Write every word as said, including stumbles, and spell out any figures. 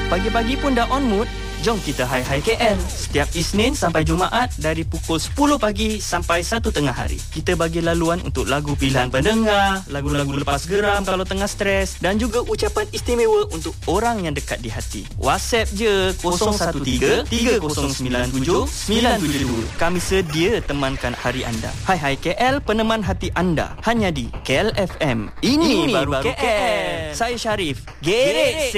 Pagi-pagi pun dah on mood? Jom kita Hai Hai K L. Setiap Isnin sampai Jumaat dari pukul sepuluh pagi sampai satu tengah hari. Kita bagi laluan untuk lagu pilihan pendengar, lagu-lagu lepas geram kalau tengah stres dan juga ucapan istimewa untuk orang yang dekat di hati. WhatsApp je kosong satu tiga tiga kosong sembilan tujuh sembilan tujuh dua. Kami sedia temankan hari anda. Hai Hai K L, peneman hati anda. Hanya di K L F M. Ini, Ini baru K L. K L. Saya Syarif. Gerek